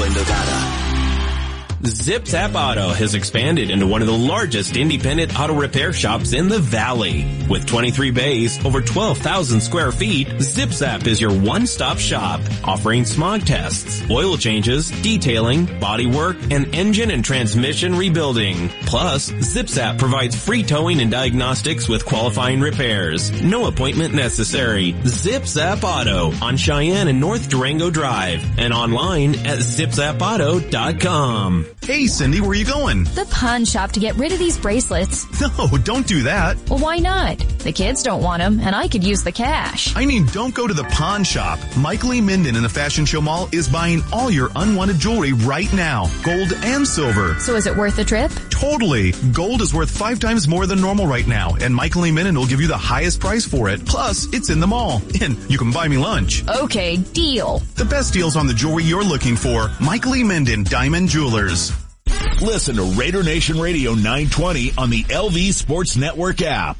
in Nevada. Zip Zap Auto has expanded into one of the largest independent auto repair shops in the Valley. With 23 bays, over 12,000 square feet, Zip Zap is your one-stop shop, offering smog tests, oil changes, detailing, body work, and engine and transmission rebuilding. Plus, Zip Zap provides free towing and diagnostics with qualifying repairs. No appointment necessary. Zip Zap Auto on Cheyenne and North Durango Drive and online at zipzapauto.com. Hey, Cindy, where are you going? The pawn shop to get rid of these bracelets. No, don't do that. Well, why not? The kids don't want them, and I could use the cash. I mean, don't go to the pawn shop. Michael E. Minden in the Fashion Show Mall is buying all your unwanted jewelry right now. Gold and silver. So is it worth the trip? Totally. Gold is worth 5 times more than normal right now, and Michael E. Minden will give you the highest price for it. Plus, it's in the mall, and you can buy me lunch. Okay, deal. The best deals on the jewelry you're looking for. Michael E. Minden, Diamond Jewelers. Listen to Raider Nation Radio 920 on the LV Sports Network app.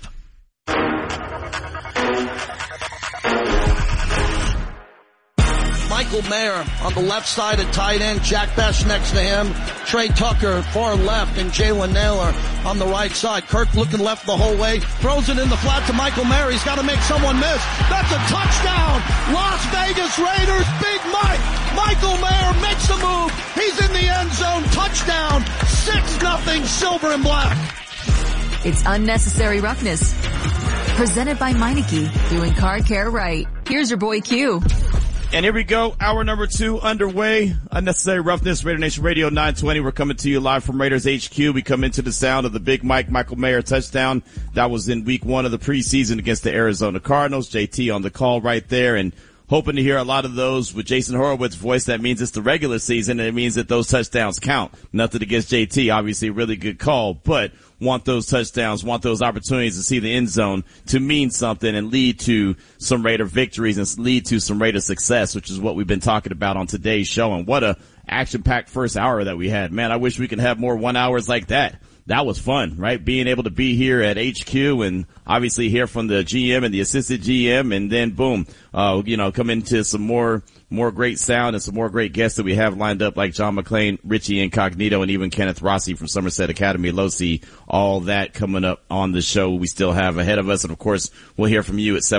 Michael Mayer on the left side at tight end, Jack Best next to him, Trey Tucker far left, and Jalen Naylor on the right side. Kirk looking left the whole way, throws it in the flat to Michael Mayer. He's got to make someone miss. That's a touchdown. Las Vegas Raiders, Big Mike. Michael Mayer makes the move. He's in the end zone. Touchdown. 6-0 Silver and Black. It's Unnecessary Roughness. Presented by Meineke, doing car care right. Here's your boy Q. And here we go. Hour number 2 underway. Unnecessary Roughness, Raider Nation Radio 920. We're coming to you live from Raiders HQ. We come into the sound of the Big Mike, Michael Mayer touchdown. That was in week 1 of the preseason against the Arizona Cardinals. JT on the call right there, and hoping to hear a lot of those with Jason Horowitz's voice. That means it's the regular season, and it means that those touchdowns count. Nothing against JT, obviously a really good call, but want those touchdowns, want those opportunities to see the end zone to mean something and lead to some Raider victories and lead to some Raider success, which is what we've been talking about on today's show. And what a action-packed first hour that we had. Man, I wish we could have more 1 hours like that. That was fun, right? Being able to be here at HQ and obviously hear from the GM and the assistant GM, and then boom, come into some more great sound and some more great guests that we have lined up, like John McClain, Richie Incognito, and even Kenneth Rossi from Somerset Academy, Losi. All that coming up on the show we still have ahead of us. And of course, we'll hear from you at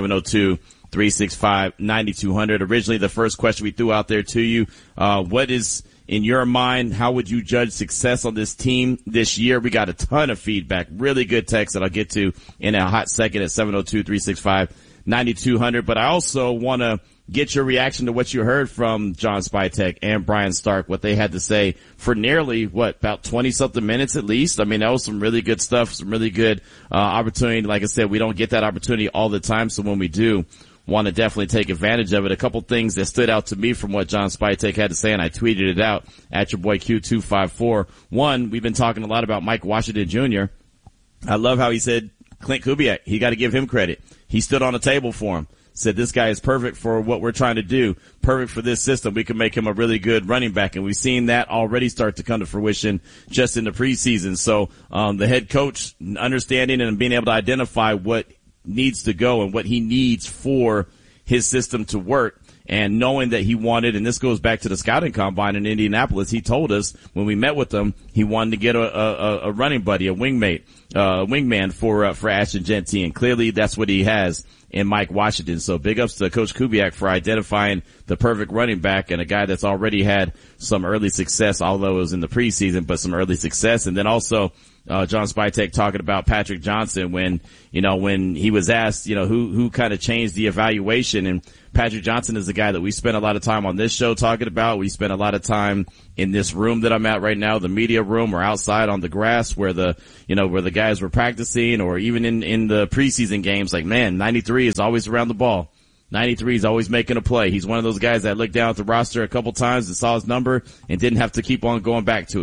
702-365-9200. Originally, the first question we threw out there to you, what is, in your mind, how would you judge success on this team this year? We got a ton of feedback, really good text that I'll get to in a hot second at 702-365-9200. But I also want to get your reaction to what you heard from John Spytek and Brian Stark, what they had to say for nearly, about 20-something minutes at least. I mean, that was some really good stuff, some really good opportunity. Like I said, we don't get that opportunity all the time, so when we do, want to definitely take advantage of it. A couple things that stood out to me from what John Spytek had to say, and I tweeted it out at your boy Q254. One, we've been talking a lot about Mike Washington Jr. I love how he said Clint Kubiak, he got to give him credit. He stood on the table for him. Said this guy is perfect for what we're trying to do, perfect for this system. We can make him a really good running back, and we've seen that already start to come to fruition just in the preseason. So the head coach understanding and being able to identify what needs to go and what he needs for his system to work, and knowing that he wanted, and this goes back to the scouting combine in Indianapolis, he told us when we met with him, he wanted to get a running buddy, a wingman for Ashton Jeanty, and clearly that's what he has in Mike Washington. So big ups to Coach Kubiak for identifying the perfect running back and a guy that's already had some early success, although it was in the preseason, but some early success. And then also, John Spytek talking about Patrick Johnson when he was asked, who kind of changed the evaluation. And Patrick Johnson is the guy that we spent a lot of time on this show talking about. We spent a lot of time in this room that I'm at right now, the media room, or outside on the grass where the guys were practicing, or even in the preseason games. Like, man, 93 is always around the ball. 93 is always making a play. He's one of those guys that looked down at the roster a couple times and saw his number and didn't have to keep on going back to it.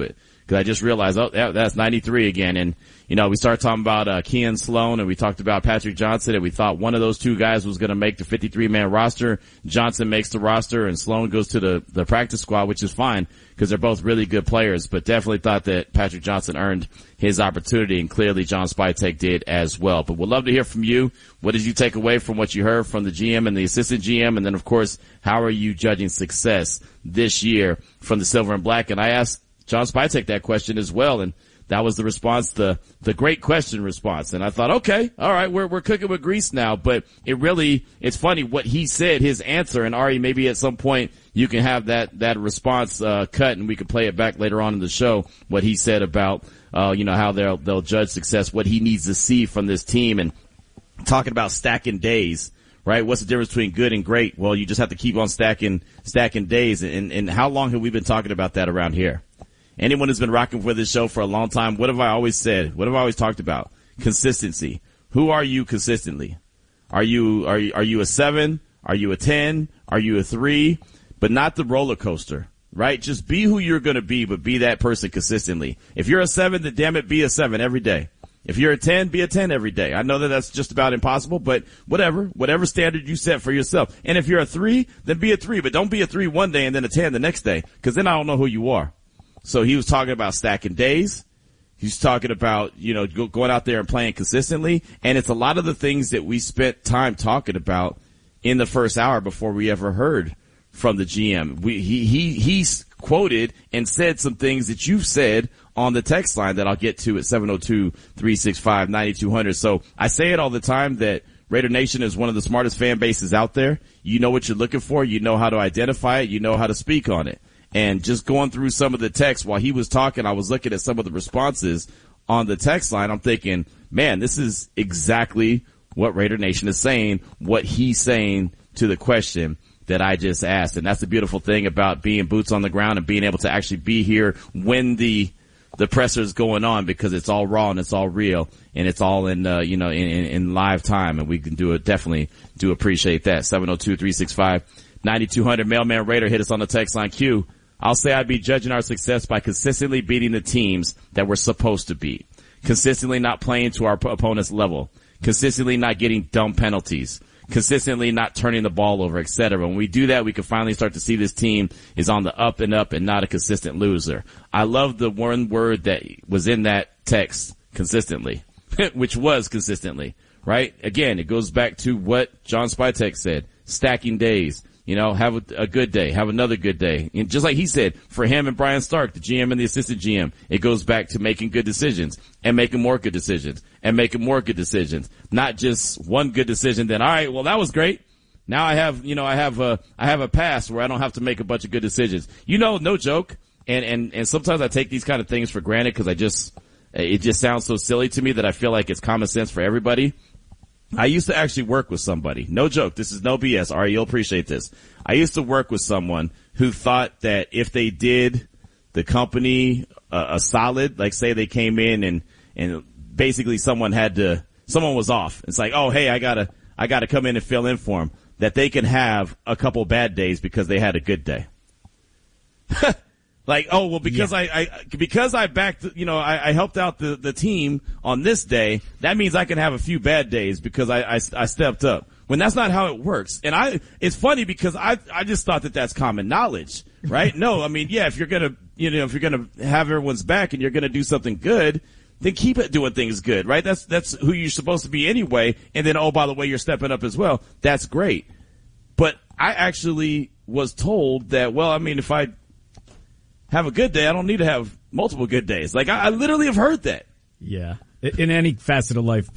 because I just realized, that's 93 again. And, we started talking about Kean Sloan, and we talked about Patrick Johnson, and we thought one of those two guys was going to make the 53-man roster. Johnson makes the roster, and Sloan goes to the practice squad, which is fine because they're both really good players, but definitely thought that Patrick Johnson earned his opportunity, and clearly John Spytek did as well. But we'd love to hear from you. What did you take away from what you heard from the GM and the assistant GM? And then, of course, how are you judging success this year from the Silver and Black? And I asked John Spytek that question as well, and that was the response, the great question response. And I thought, okay, all right, we're cooking with grease now. But it's funny what he said, his answer. And Ari, maybe at some point you can have that response cut, and we can play it back later on in the show. What he said about how they'll judge success, what he needs to see from this team, and talking about stacking days. Right? What's the difference between good and great? Well, you just have to keep on stacking days. And how long have we been talking about that around here? Anyone who's been rocking for this show for a long time, what have I always said? What have I always talked about? Consistency. Who are you consistently? Are you a 7? Are you a 10? Are you a 3? But not the roller coaster, right? Just be who you're going to be, but be that person consistently. If you're a 7, then damn it, be a 7 every day. If you're a 10, be a 10 every day. I know that that's just about impossible, but whatever standard you set for yourself. And if you're a 3, then be a 3, but don't be a 3 one day and then a 10 the next day, because then I don't know who you are. So he was talking about stacking days. He's talking about, going out there and playing consistently. And it's a lot of the things that we spent time talking about in the first hour before we ever heard from the GM. He's quoted and said some things that you've said on the text line that I'll get to at 702-365-9200. So I say it all the time that Raider Nation is one of the smartest fan bases out there. You know what you're looking for. You know how to identify it. You know how to speak on it. And just going through some of the text while he was talking, I was looking at some of the responses on the text line. I'm thinking, man, this is exactly what Raider Nation is saying, what he's saying to the question that I just asked. And that's the beautiful thing about being boots on the ground and being able to actually be here when the presser is going on, because it's all raw and it's all real and it's all in live time. And we can definitely do appreciate that. 702-365-9200. Mailman Raider, hit us on the text line. Q, I'll say I'd be judging our success by consistently beating the teams that we're supposed to beat, consistently not playing to our opponent's level, consistently not getting dumb penalties, consistently not turning the ball over, etc. When we do that, we can finally start to see this team is on the up and up and not a consistent loser. I love the one word that was in that text, consistently, which was consistently, right? Again, it goes back to what John Spytek said, stacking days. Have a good day, have another good day. And just like he said, for him and Brian Stark, the GM and the assistant GM, it goes back to making good decisions and making more good decisions and making more good decisions. Not just one good decision, then, all right, well, that was great. Now I have a pass where I don't have to make a bunch of good decisions. No joke. And sometimes I take these kind of things for granted because it just sounds so silly to me that I feel like it's common sense for everybody. I used to actually work with somebody. No joke. This is no BS. Ari, you'll appreciate this. I used to work with someone who thought that if they did the company a solid, like say they came in and basically someone was off. It's like, oh, hey, I gotta come in and fill in for him, that they can have a couple bad days because they had a good day. Like, oh, well, because I backed, I helped out the team on this day, that means I can have a few bad days because I stepped up. When that's not how it works. And it's funny because I just thought that that's common knowledge, right? No, I mean, yeah, if you're gonna have everyone's back and you're gonna do something good, then keep it doing things good, right? That's who you're supposed to be anyway. And then, oh, by the way, you're stepping up as well. That's great. But I actually was told that, well, I mean, if I have a good day, I don't need to have multiple good days. Like, I literally have heard that. Yeah. In any facet of life,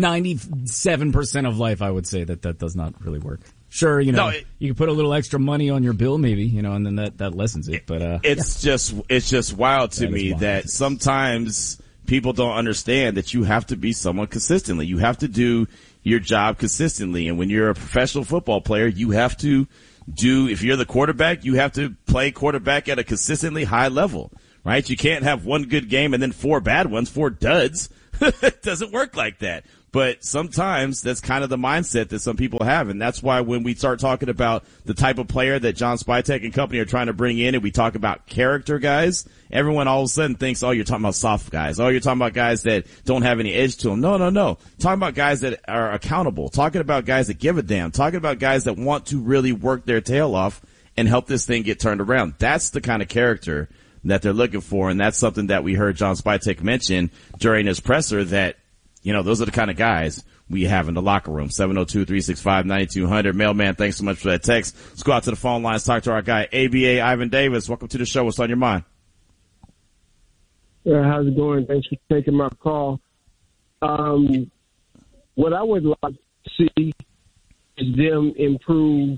97% of life, I would say that does not really work. Sure, you can put a little extra money on your bill maybe, and then that lessens it. But, it's just wild to me that sometimes people don't understand that you have to be someone consistently. You have to do your job consistently. And when you're a professional football player, you have to if you're the quarterback, you have to play quarterback at a consistently high level, right? You can't have one good game and then 4 bad ones, 4 duds. It doesn't work like that. But sometimes that's kind of the mindset that some people have. And that's why when we start talking about the type of player that John Spytek and company are trying to bring in, and we talk about character guys, everyone all of a sudden thinks, oh, you're talking about soft guys. Oh, you're talking about guys that don't have any edge to them. No. Talking about guys that are accountable. Talking about guys that give a damn. Talking about guys that want to really work their tail off and help this thing get turned around. That's the kind of character that they're looking for. And that's something that we heard John Spytek mention during his presser, that those are the kind of guys we have in the locker room. 702-365-9200. Mailman, thanks so much for that text. Let's go out to the phone lines, talk to our guy, ABA Ivan Davis. Welcome to the show. What's on your mind? Yeah, how's it going? Thanks for taking my call. What I would like to see is them improve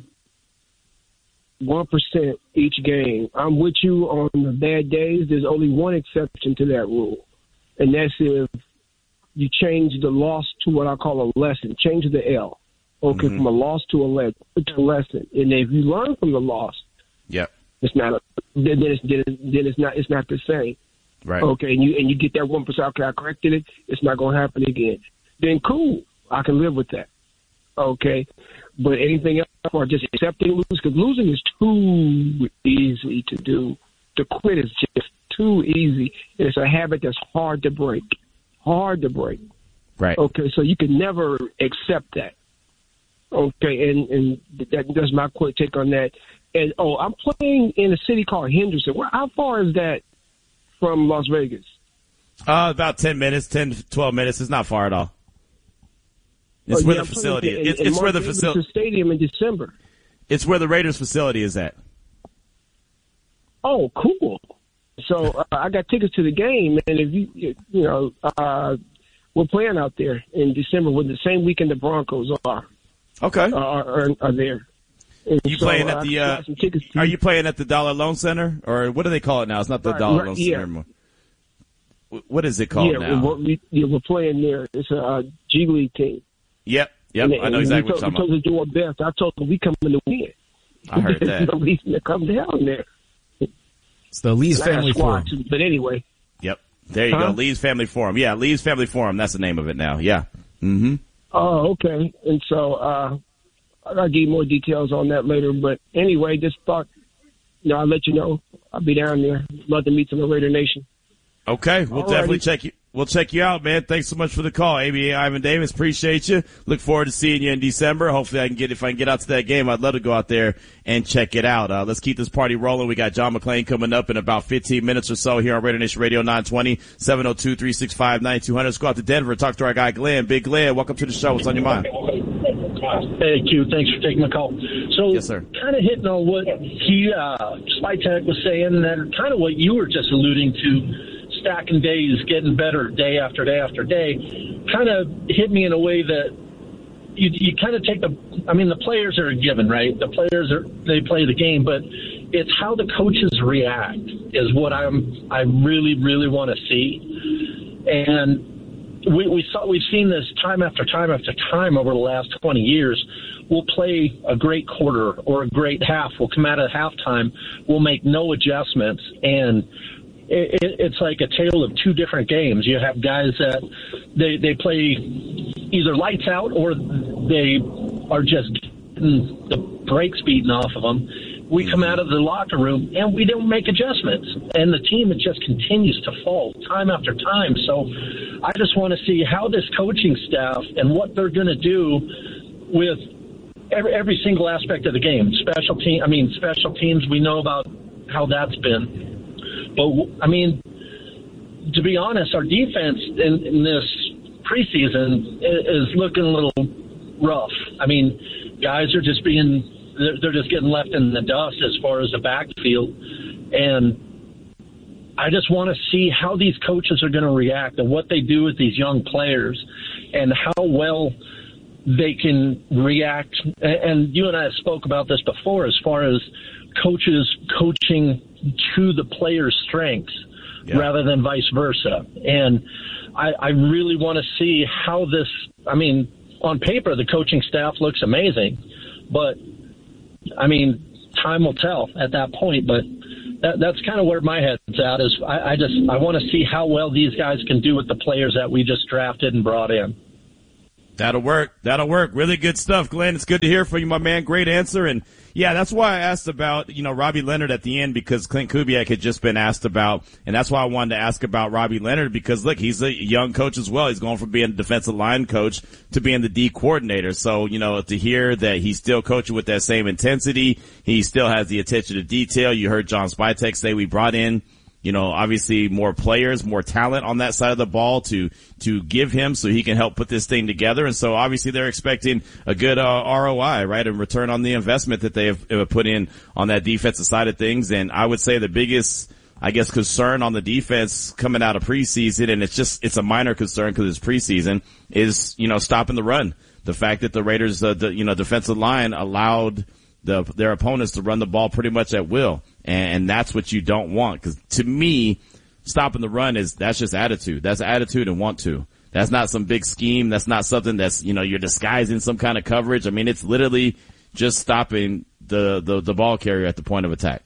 1% each game. I'm with you on the bad days. There's only one exception to that rule, and that's if you change the loss to what I call a lesson. Change the L. Okay, from a loss to a lesson. And if you learn from the loss, it's not it's not the same. Right. Okay, and you get that 1%. Okay, I corrected it. It's not going to happen again. Then cool, I can live with that. Okay, but anything else, or just accepting lose, because losing is too easy to do. To quit is just too easy. It's a habit that's hard to break. Right. Okay, so you can never accept that. Okay, and that's my quick take on that. And I'm playing in a city called Henderson. How far is that from Las Vegas? About 10 to 12 minutes. It's not far at all. It's where the facility is. It's where the facility. Stadium in December. It's where the Raiders facility is at. Oh, cool. So I got tickets to the game, and if we're playing out there in December with the same weekend the Broncos are. Okay. Are there? And you playing at the? Are you playing at the Dollar Loan Center, or what do they call it now? It's not the Dollar Loan Center anymore. What is it called now? We're playing there. It's a G League team. Yep. I know exactly what you're talking about. We told them to do our best. I told them we coming to win. I heard that. There's no reason to come down there. It's the Lee's Family Forum. But anyway. Yep. There you go. Lee's Family Forum. Yeah, Lee's Family Forum. That's the name of it now. Yeah. Mm-hmm. Oh, okay. And so I'll give you more details on that later. But anyway, just thought, I'll let you know. I'll be down there. Love to meet some of Raider Nation. Okay. We'll definitely check you. We'll check you out, man. Thanks so much for the call. ABA Ivan Davis, appreciate you. Look forward to seeing you in December. Hopefully if I can get out to that game, I'd love to go out there and check it out. Let's keep this party rolling. We got John McClain coming up in about 15 minutes or so here on Raider Nation Radio 920, 702-365-9200. Let's go out to Denver and talk to our guy Glenn. Big Glenn, welcome to the show. What's on your mind? Hey, Q. Thanks for taking my call. So, yes, sir. Kind of hitting on what Spytek was saying, and kind of what you were just alluding to. Stacking days, getting better day after day after day, kind of hit me in a way that you kind of take the players are given, right? The players they play the game, but it's how the coaches react is what I really, really want to see. And we've seen this time after time after time over the last 20 years. We'll play a great quarter or a great half. We'll come out at halftime. We'll make no adjustments, and it's like a tale of two different games. You have guys that they play either lights out or they are just getting the brakes beaten off of them. We come out of the locker room and we don't make adjustments, and the team it just continues to fall time after time. So I just want to see how this coaching staff and what they're going to do with every single aspect of the game. Special teams, we know about how that's been. But, to be honest, our defense in this preseason is looking a little rough. Guys are just they're just getting left in the dust as far as the backfield. And I just want to see how these coaches are going to react and what they do with these young players and how well they can react. And you and I have spoke about this before as far as coaches coaching to the players' strengths rather than vice versa. And I really want to see how this, on paper, the coaching staff looks amazing, but time will tell at that point. But that's kind of where my head's at is I want to see how well these guys can do with the players that we just drafted and brought in. That'll work. Really good stuff, Glenn. It's good to hear from you, my man. Great answer. And yeah, that's why I asked about, Robbie Leonard at the end, because Clint Kubiak had just been asked about, and that's why I wanted to ask about Robbie Leonard, because look, he's a young coach as well. He's going from being a defensive line coach to being the D coordinator. So, to hear that he's still coaching with that same intensity, he still has the attention to detail. You heard John Spytek say we brought in, obviously more players, more talent on that side of the ball to give him so he can help put this thing together. And so obviously they're expecting a good ROI, right? And return on the investment that they have put in on that defensive side of things. And I would say the biggest, concern on the defense coming out of preseason, and it's a minor concern because it's preseason, is, stopping the run. The fact that the Raiders, defensive line allowed their opponents to run the ball pretty much at will. And that's what you don't want. Cause to me, stopping the run that's just attitude. That's attitude and want to. That's not some big scheme. That's not something that's, you're disguising some kind of coverage. I mean, it's literally just stopping the ball carrier at the point of attack.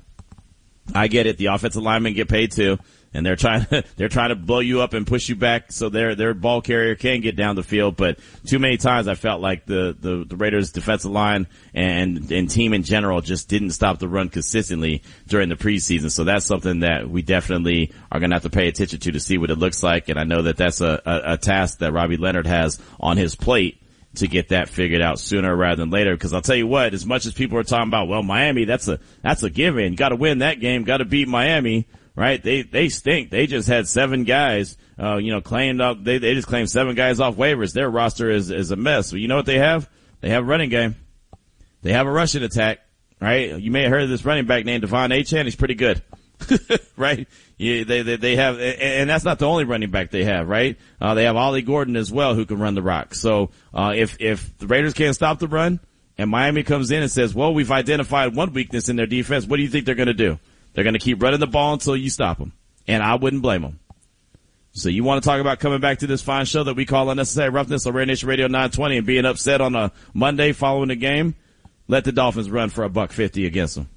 I get it. The offensive linemen get paid too. And they're trying to blow you up and push you back so their ball carrier can get down the field. But too many times I felt like the Raiders defensive line and team in general just didn't stop the run consistently during the preseason. So that's something that we definitely are going to have to pay attention to see what it looks like. And I know that that's a task that Robbie Leonard has on his plate to get that figured out sooner rather than later. Cause I'll tell you what, as much as people are talking about, well, Miami, that's a given. Got to win that game. Got to beat Miami. Right? They stink. They just had 7 guys, claimed up. They just claimed 7 guys off waivers. Their roster is a mess. Well, you know what they have? They have a running game. They have a rushing attack. Right? You may have heard of this running back named Devon Achane. He's pretty good. Right? Yeah, they have, and that's not the only running back they have, right? They have Ollie Gordon as well who can run the rock. So, if the Raiders can't stop the run and Miami comes in and says, well, we've identified one weakness in their defense, what do you think they're going to do? They're going to keep running the ball until you stop them. And I wouldn't blame them. So you want to talk about coming back to this fine show that we call Unnecessary Roughness on Raider Nation Radio 920 and being upset on a Monday following the game? Let the Dolphins run for $150 against them.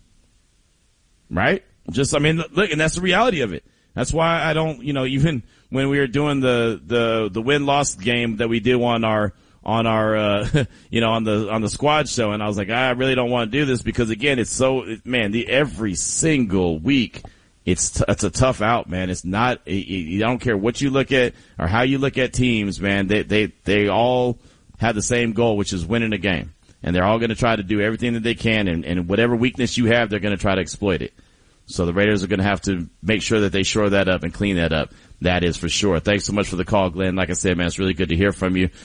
Right? Look, and that's the reality of it. That's why I don't, even when we were doing the win-loss game that we do on our on the squad show, and I was like, I really don't want to do this because again, it's every single week, it's a tough out, man. It's not, I don't care what you look at or how you look at teams, man. They all have the same goal, which is winning a game. And they're all going to try to do everything that they can, and whatever weakness you have, they're going to try to exploit it. So the Raiders are going to have to make sure that they shore that up and clean that up. That is for sure. Thanks so much for the call, Glenn. Like I said, man, it's really good to hear from you.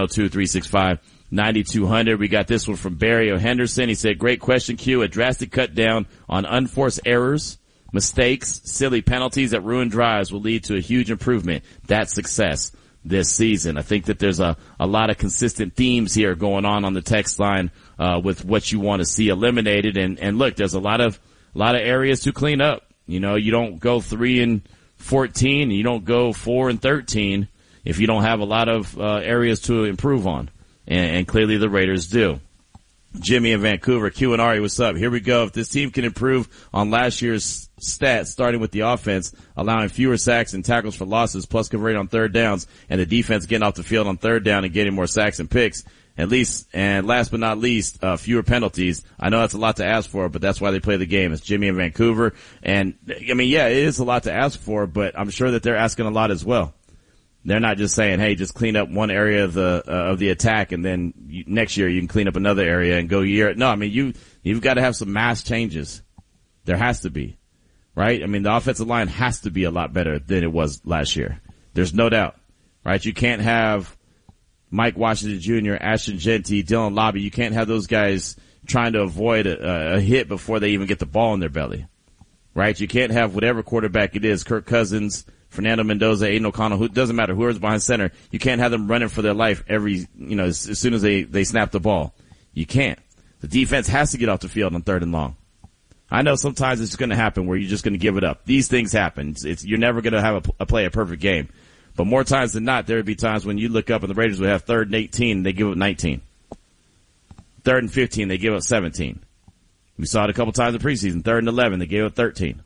702-365-9200. We got this one from Barry Henderson. He said, great question, Q. A drastic cut down on unforced errors, mistakes, silly penalties that ruin drives will lead to a huge improvement. That's success this season. I think that there's a lot of consistent themes here going on the text line, with what you want to see eliminated. And look, there's a lot of areas to clean up. You don't go 3-14, and you don't go 4-13 if you don't have a lot of areas to improve on. And clearly the Raiders do. Jimmy in Vancouver, Q and Ari, what's up? Here we go. If this team can improve on last year's stats, starting with the offense, allowing fewer sacks and tackles for losses, plus converting on third downs, and the defense getting off the field on third down and getting more sacks and picks, and last but not least, fewer penalties. I know that's a lot to ask for, but that's why they play the game. It's Jimmy in Vancouver. And yeah, it is a lot to ask for, but I'm sure that they're asking a lot as well. They're not just saying, hey, just clean up one area of the attack, and then next year you can clean up another area and go year. No, you've got to have some mass changes. There has to be, right? The offensive line has to be a lot better than it was last year. There's no doubt, right? You can't have Mike Washington Jr., Ashton Jeanty, Dylan Lobby. You can't have those guys trying to avoid a hit before they even get the ball in their belly, right? You can't have whatever quarterback it is, Kirk Cousins, Fernando Mendoza, Aiden O'Connell, who doesn't matter, whoever's behind center. You can't have them running for their life as soon as they snap the ball. You can't. The defense has to get off the field on 3rd and long. I know sometimes it's going to happen where you're just going to give it up. These things happen. You're never going to have play a perfect game. But more times than not, there would be times when you look up and the Raiders would have 3rd and 18 and they give up 19. 3rd and 15, they give up 17. We saw it a couple times in preseason. 3rd and 11, they gave up 13.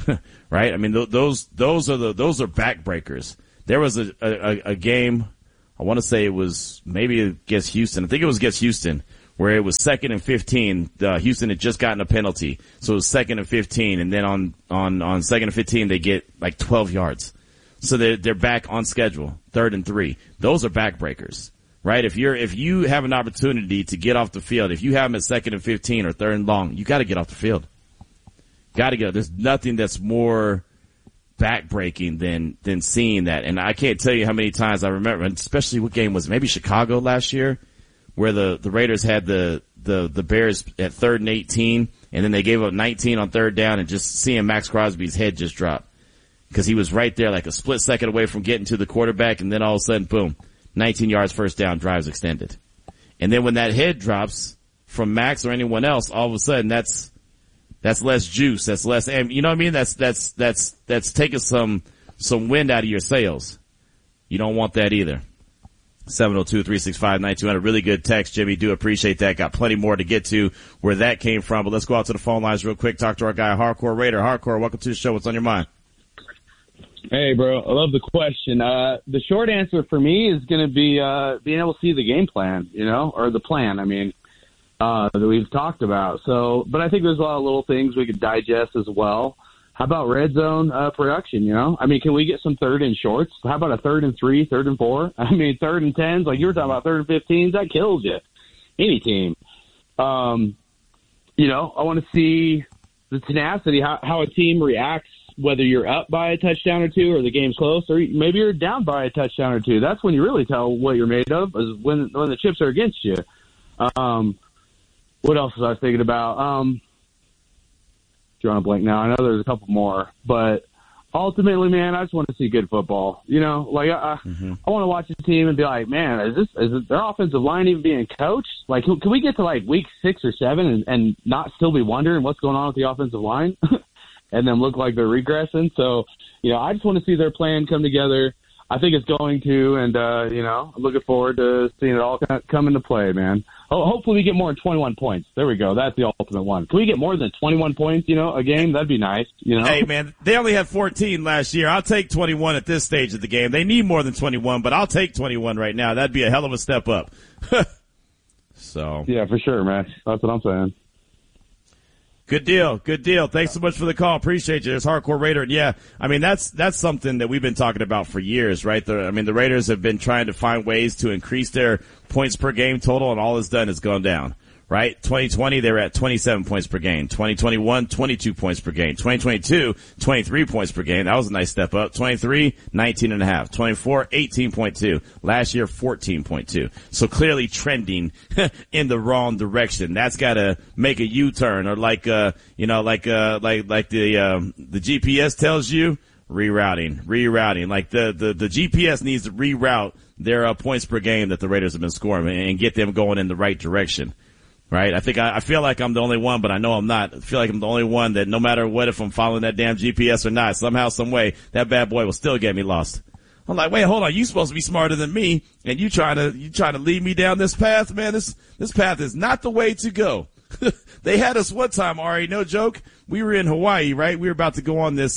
Right? Those are backbreakers. There was a game I want to say it was maybe against Houston. I think it was against Houston, where it was 2nd and 15. Houston had just gotten a penalty, so it was 2nd and 15, and then on 2nd and 15 they get like 12 yards. So they're back on schedule, 3rd and 3. Those are backbreakers, right? If you have an opportunity to get off the field, if you have them at 2nd and 15 or 3rd and long, you got to get off the field. Got to go. There's nothing that's more backbreaking than seeing that. And I can't tell you how many times I remember, and especially what game was it? Maybe Chicago last year, where the Raiders had the Bears at 3rd and 18, and then they gave up 19 on 3rd down, and just seeing Max Crosby's head just drop. Because he was right there like a split second away from getting to the quarterback, and then all of a sudden, boom, 19 yards, first down, drives extended. And then when that head drops from Max or anyone else, all of a sudden that's less juice, that's less, you know what I mean? That's taking some wind out of your sails. You don't want that either. 702-365-9200. Really good text, Jimmy. Do appreciate that. Got plenty more to get to where that came from, but let's go out to the phone lines real quick. Talk to our guy, Hardcore Raider. Hardcore, welcome to the show. What's on your mind? Hey, bro. I love the question. The short answer for me is going to be being able to see the game plan, or the plan, that we've talked about. So, but I think there's a lot of little things we could digest as well. How about red zone production, can we get some 3rd and shorts? How about a 3rd and 3, 3rd and 4? 3rd and 10s, like you were talking about 3rd and 15s, that kills you. Any team. I want to see the tenacity, how a team reacts, whether you're up by a touchdown or 2 or the game's close, or maybe you're down by a touchdown or 2. That's when you really tell what you're made of, is when the chips are against you. What else was I thinking about? Drawing a blank now. I know there's a couple more, but ultimately, man, I just want to see good football. I want to watch the team and be like, man, is their offensive line even being coached? Like, can we get to like week 6 or 7 and not still be wondering what's going on with the offensive line? And then look like they're regressing. So, I just want to see their plan come together. I think it's going to, and, I'm looking forward to seeing it all come into play, man. Hopefully we get more than 21 points. There we go. That's the ultimate one. Can we get more than 21 points, a game? That'd be nice, Hey, man, they only had 14 last year. I'll take 21 at this stage of the game. They need more than 21, but I'll take 21 right now. That'd be a hell of a step up. So. Yeah, for sure, man. That's what I'm saying. Good deal. Good deal. Thanks so much for the call. Appreciate you. It's Hardcore Raider. Yeah, that's something that we've been talking about for years, right? The Raiders have been trying to find ways to increase their points per game total, and all it's done is gone down, right? 2020, they were at 27 points per game. 2021, 22 points per game. 2022, 23 points per game. That was a nice step up. 23, 19.5. 24, 18.2. Last year, 14.2. So clearly trending in the wrong direction. That's gotta make a U-turn, or like the GPS tells you, rerouting. Like the GPS needs to reroute their points per game that the Raiders have been scoring and get them going in the right direction. Right? I feel like I'm the only one, but I know I'm not. I feel like I'm the only one that no matter what, if I'm following that damn GPS or not, somehow, some way, that bad boy will still get me lost. I'm like, wait, hold on. You supposed to be smarter than me, and you trying to lead me down this path, man. This path is not the way to go. They had us one time, Ari, no joke. We were in Hawaii, right? We were about to go on this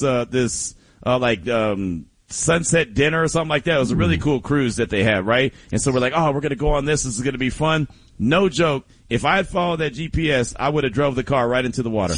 sunset dinner or something like that. It was a really cool cruise that they had, right? And so we're like, oh, we're going to go on this. This is going to be fun. No joke. If I had followed that GPS, I would have drove the car right into the water.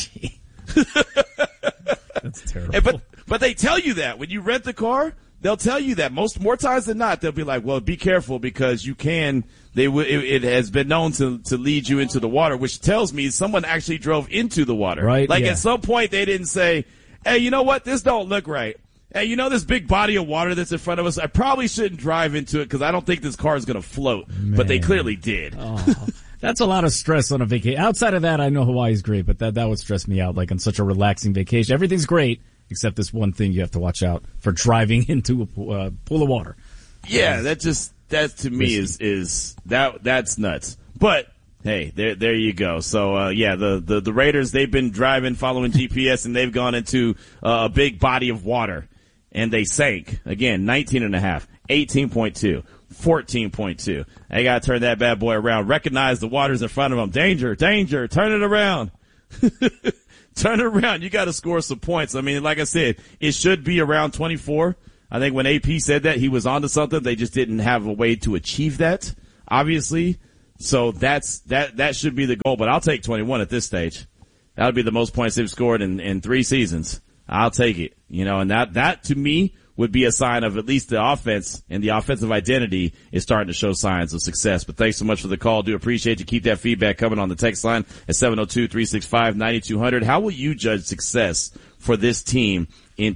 That's terrible. But they tell you that when you rent the car, they'll tell you that more times than not. They'll be like, well, be careful because it has been known to lead you into the water, which tells me someone actually drove into the water. Right. Like yeah. At some point they didn't say, hey, you know what? This don't look right. Hey, this big body of water that's in front of us, I probably shouldn't drive into it because I don't think this car is going to float. Man. But they clearly did. Oh, that's a lot of stress on a vacation. Outside of that, I know Hawaii's great, but that would stress me out, like on such a relaxing vacation. Everything's great, except this one thing you have to watch out for, driving into a pool of water. Yeah, that to me is that's nuts. But hey, there you go. So, the Raiders, they've been driving, following GPS, and they've gone into a big body of water. And they sank. Again, 19.5, 18.2, 14.2. They gotta turn that bad boy around. Recognize the water's in front of them. Danger, danger, turn it around. Turn it around. You gotta score some points. Like I said, it should be around 24. I think when AP said that, he was onto something. They just didn't have a way to achieve that, obviously. So that should be the goal, but I'll take 21 at this stage. That would be the most points they've scored in 3 seasons. I'll take it, and that to me would be a sign of at least the offense and the offensive identity is starting to show signs of success. But thanks so much for the call. Do appreciate you. Keep that feedback coming on the text line at 702-365-9200. How will you judge success for this team in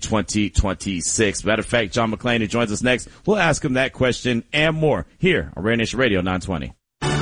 2026? Matter of fact, John McClain, who joins us next, we'll ask him that question and more here on Raider Nation Radio 920.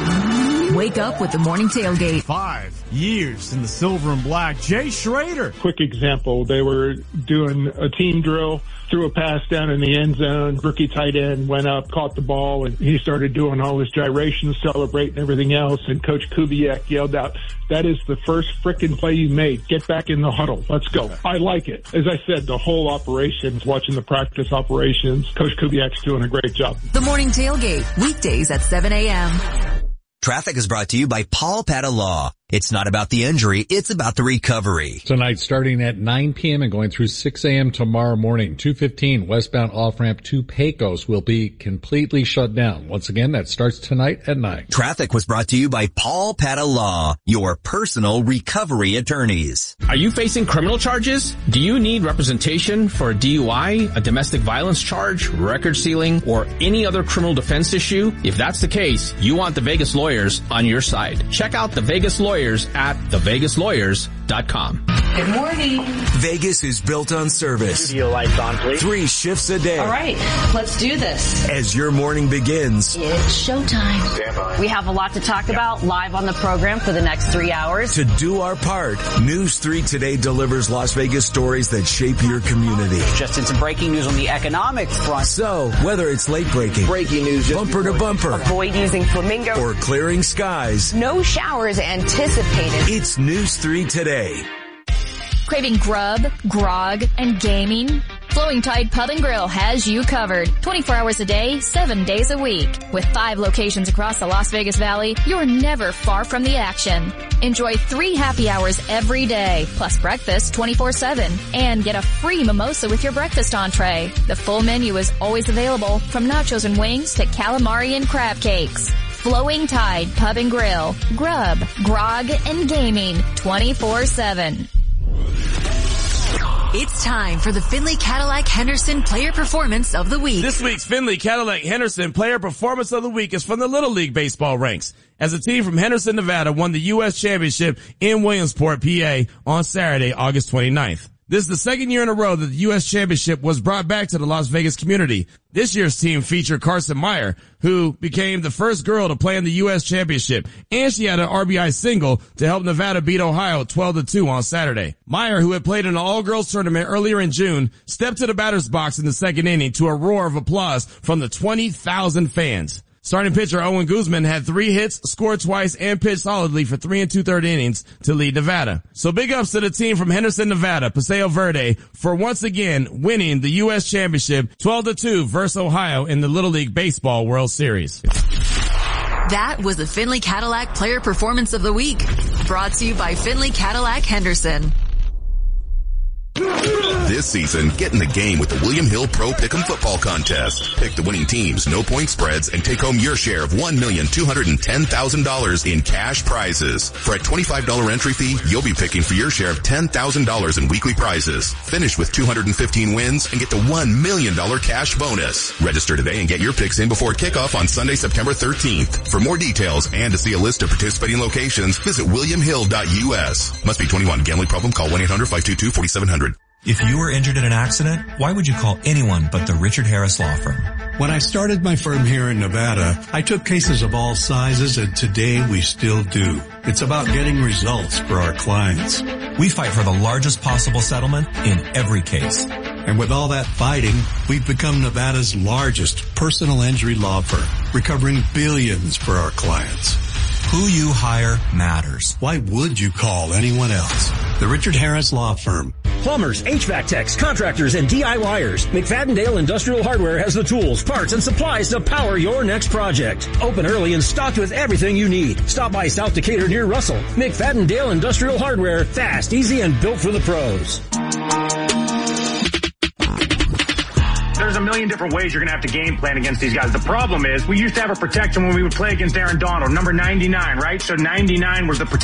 Wake up with the morning tailgate. 5 years in the silver and black. Jay Schrader. Quick example. They were doing a team drill, threw a pass down in the end zone. Rookie tight end went up, caught the ball, and he started doing all his gyrations, celebrating everything else. And Coach Kubiak yelled out, "That is the first frickin' play you made. Get back in the huddle. Let's go." I like it. As I said, the whole operations, watching the practice operations, Coach Kubiak's doing a great job. The morning tailgate, weekdays at 7 a.m. Traffic is brought to you by Paul Petta Law. It's not about the injury, it's about the recovery. Tonight starting at 9 p.m. and going through 6 a.m. tomorrow morning, 215 westbound off-ramp to Pecos will be completely shut down. Once again, that starts tonight at 9. Traffic was brought to you by Paul Petta Law, your personal recovery attorneys. Are you facing criminal charges? Do you need representation for a DUI, a domestic violence charge, record sealing, or any other criminal defense issue? If that's the case, you want the Vegas lawyers on your side. Check out the Vegas lawyers at thevegaslawyers.com. Good morning. Vegas is built on service. Studio lights on, please. 3 shifts a day. All right, let's do this. As your morning begins, It's showtime. Stand by. We have a lot to talk about live on the program for the next 3 hours. To do our part, News 3 Today delivers Las Vegas stories that shape your community. Just in some breaking news on the economic front. So, whether it's late breaking, bumper to bumper, Avoid using flamingo, or clearing skies, no showers anticipated. it's News 3 Today. Craving grub, grog, and gaming? Flowing Tide Pub and Grill has you covered. 24 hours a day, 7 days a week. With 5 locations across the Las Vegas Valley, you're never far from the action. Enjoy 3 happy hours every day, plus breakfast 24/7, and get a free mimosa with your breakfast entree. The full menu is always available, from nachos and wings to calamari and crab cakes. Flowing Tide Pub and Grill. Grub, grog, and gaming 24/7. It's time for the Findlay Cadillac Henderson Player Performance of the Week. This week's Findlay Cadillac Henderson Player Performance of the Week is from the Little League Baseball ranks, as a team from Henderson, Nevada won the U.S. Championship in Williamsport, PA on Saturday, August 29th. This is the second year in a row that the U.S. Championship was brought back to the Las Vegas community. This year's team featured Carson Meyer, who became the first girl to play in the U.S. Championship, and she had an RBI single to help Nevada beat Ohio 12-2 on Saturday. Meyer, who had played in an all-girls tournament earlier in June, stepped to the batter's box in the second inning to a roar of applause from the 20,000 fans. Starting pitcher Owen Guzman had 3 hits, scored twice, and pitched solidly for 3 2/3 innings to lead Nevada. So big ups to the team from Henderson, Nevada, Paseo Verde, for once again winning the U.S. Championship 12-2 versus Ohio in the Little League Baseball World Series. That was the Findlay Cadillac Player Performance of the Week. Brought to you by Findlay Cadillac Henderson. This season, get in the game with the William Hill Pro Pick'em Football Contest. Pick the winning teams, no point spreads, and take home your share of $1,210,000 in cash prizes. For a $25 entry fee, you'll be picking for your share of $10,000 in weekly prizes. Finish with 215 wins and get the $1 million cash bonus. Register today and get your picks in before kickoff on Sunday, September 13th. For more details and to see a list of participating locations, visit williamhill.us. Must be 21. Gambling problem? Call 1-800-522-4700. If you were injured in an accident, why would you call anyone but the Richard Harris Law Firm? When I started my firm here in Nevada, I took cases of all sizes, and today we still do. It's about getting results for our clients. We fight for the largest possible settlement in every case. And with all that fighting, we've become Nevada's largest personal injury law firm, recovering billions for our clients. Who you hire matters. Why would you call anyone else? The Richard Harris Law Firm. Plumbers, HVAC techs, contractors, and DIYers. McFadden-Dale Industrial Hardware has the tools, parts, and supplies to power your next project. Open early and stocked with everything you need. Stop by South Decatur near Russell. McFadden-Dale Industrial Hardware. Fast, easy, and built for the pros. There's $1 million different ways you're going to have to game plan against these guys. The problem is we used to have a protection when we would play against Aaron Donald, number 99, right? So 99 was the protection.